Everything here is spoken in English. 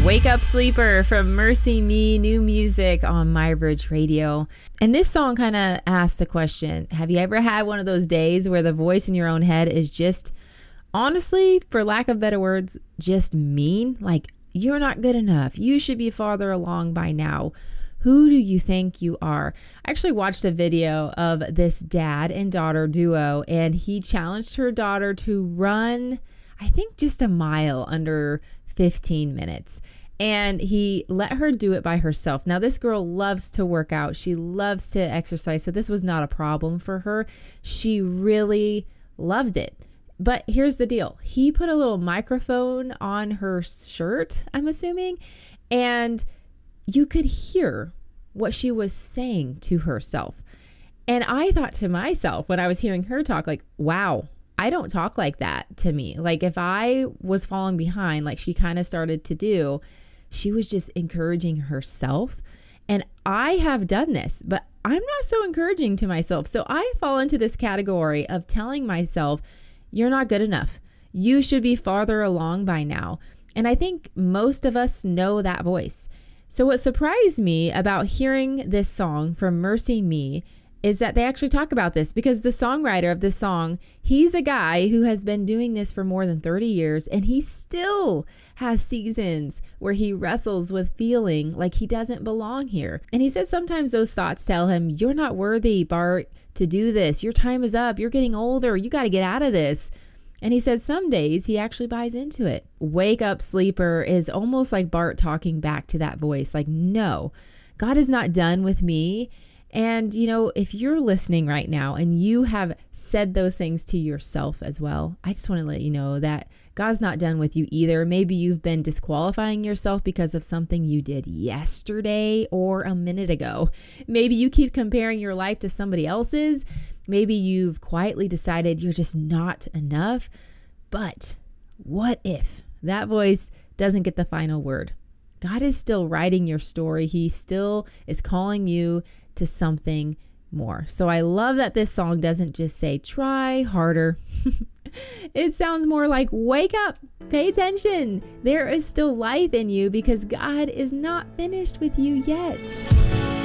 Wake Up Sleeper from Mercy Me, new music on MyBridge Radio. And this song kind of asks the question, have you ever had one of those days where the voice in your own head is just, honestly, for lack of better words, just mean? Like, you're not good enough. You should be farther along by now. Who do you think you are? I actually watched a video of this dad and daughter duo, and he challenged her daughter to run, I think, just a mile under 15 minutes. And he let her do it by herself. Now, this girl loves to work out. She loves to exercise. So this was not a problem for her. She really loved it. But here's the deal. He put a little microphone on her shirt, I'm assuming, and you could hear what she was saying to herself. And I thought to myself when I was hearing her talk, like, wow, I don't talk like that to me. Like, if I was falling behind, like she kind of started to do, she was just encouraging herself. And I have done this, but I'm not so encouraging to myself. So I fall into this category of telling myself, you're not good enough. You should be farther along by now. And I think most of us know that voice. So what surprised me about hearing this song from Mercy Me is that they actually talk about this, because the songwriter of this song, he's a guy who has been doing this for more than 30 years, and he still has seasons where he wrestles with feeling like he doesn't belong here. And he says sometimes those thoughts tell him, you're not worthy, Bart, to do this. Your time is up. You're getting older. You got to get out of this. And he said some days he actually buys into it. Wake Up Sleeper is almost like Bart talking back to that voice, like, no, God is not done with me. And, you know, if you're listening right now and you have said those things to yourself as well, I just want to let you know that God's not done with you either. Maybe you've been disqualifying yourself because of something you did yesterday or a minute ago. Maybe you keep comparing your life to somebody else's. Maybe you've quietly decided you're just not enough. But what if that voice doesn't get the final word? God is still writing your story. He still is calling you to something more. So I love that this song doesn't just say, try harder. It sounds more like, wake up, pay attention. There is still life in you because God is not finished with you yet.